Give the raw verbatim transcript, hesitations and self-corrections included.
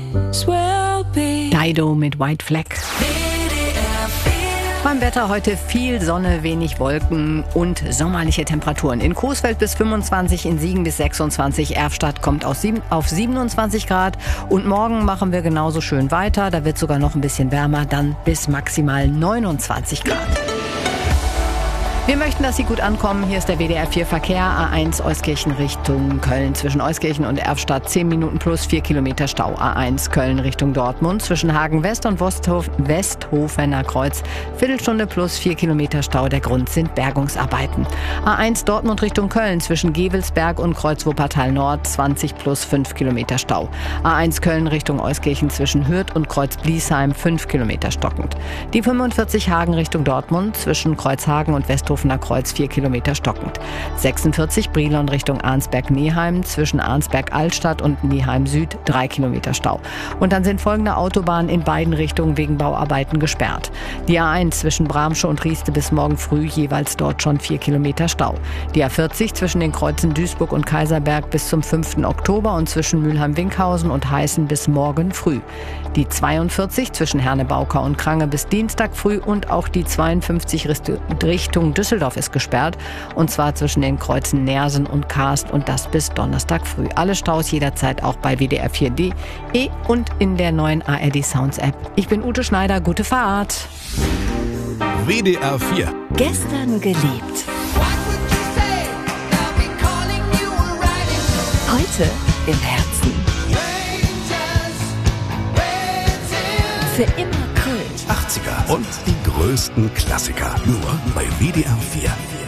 Dido mit White Flag. Beim Wetter heute viel Sonne, wenig Wolken und sommerliche Temperaturen. In Coesfeld bis fünfundzwanzig, in Siegen bis sechsundzwanzig, Erfstadt kommt auf siebenundzwanzig Grad. Und morgen machen wir genauso schön weiter. Da wird sogar noch ein bisschen wärmer, dann bis maximal neunundzwanzig Grad. Wir möchten, dass Sie gut ankommen. Hier ist der W D R vier Verkehr. A eins Euskirchen Richtung Köln. Zwischen Euskirchen und Erfstadt zehn Minuten plus vier Kilometer Stau. A eins Köln Richtung Dortmund. Zwischen Hagen West und Westhof, Westhofener Kreuz. Viertelstunde plus vier Kilometer Stau. Der Grund sind Bergungsarbeiten. A eins Dortmund Richtung Köln. Zwischen Gevelsberg und Kreuz Wuppertal Nord. zwanzig plus fünf Kilometer Stau. A eins Köln Richtung Euskirchen. Zwischen Hürth und Kreuz Bliesheim fünf Kilometer stockend. Die fünfundvierzig Hagen Richtung Dortmund. Zwischen Kreuzhagen und Westhofener Kreuz vier Kilometer stockend. sechsundvierzig Brilon Richtung Arnsberg-Neheim, zwischen Arnsberg-Altstadt und Neheim Süd drei Kilometer Stau. Und dann sind folgende Autobahnen in beiden Richtungen wegen Bauarbeiten gesperrt. Die A eins zwischen Bramsche und Rieste bis morgen früh jeweils dort schon vier Kilometer Stau. Die A vierzig zwischen den Kreuzen Duisburg und Kaiserberg bis zum fünften Oktober und zwischen Mülheim-Winkhausen und Heißen bis morgen früh. Die zweiundvierzig zwischen Herne-Bauka und Krange bis Dienstag früh und auch die zweiundfünfzig Richtung Düsseldorf ist gesperrt, und zwar zwischen den Kreuzen Nersen und Karst, und das bis Donnerstag früh. Alle Staus jederzeit auch bei W D R vier D E und in der neuen A R D Sounds App. Ich bin Ute Schneider, gute Fahrt. W D R vier. Gestern geliebt. Heute im Herzen. Für immer Köln. achtziger und die größten Klassiker. Nur bei W D R vier.